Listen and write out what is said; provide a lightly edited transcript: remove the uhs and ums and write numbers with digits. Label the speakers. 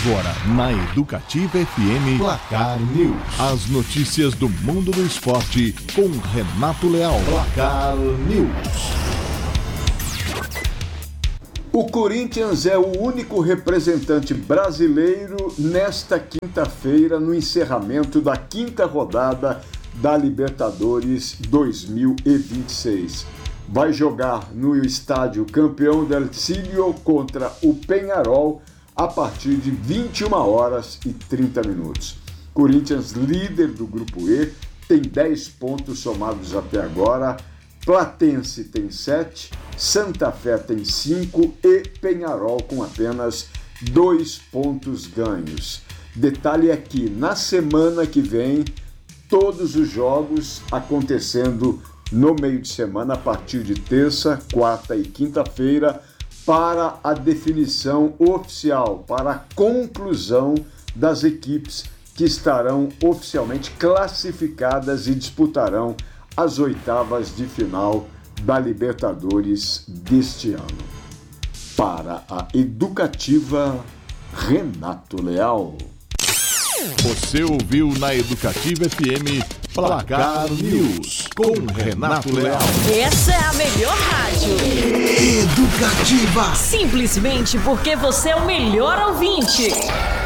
Speaker 1: Agora, na Educativa FM, Placar News. As notícias do mundo do esporte com Renato Leal. Placar News.
Speaker 2: O Corinthians é o único representante brasileiro nesta quinta-feira no encerramento da quinta rodada da Libertadores 2026. Vai jogar no estádio Campeão del Siglo contra o Peñarol a partir de 21h30. Corinthians, líder do Grupo E, tem 10 pontos somados até agora. Platense tem 7, Santa Fé tem 5 e Peñarol com apenas 2 pontos ganhos. Detalhe é que na semana que vem, todos os jogos acontecendo no meio de semana, a partir de terça, quarta e quinta-feira, para a definição oficial, para a conclusão das equipes que estarão oficialmente classificadas e disputarão as oitavas de final da Libertadores deste ano. Para a Educativa, Renato Leal.
Speaker 1: Você ouviu na Educativa FM Placar News com Renato Leal.
Speaker 3: Essa é a melhor rádio.
Speaker 4: Educativa.
Speaker 3: Simplesmente porque você é o melhor ouvinte.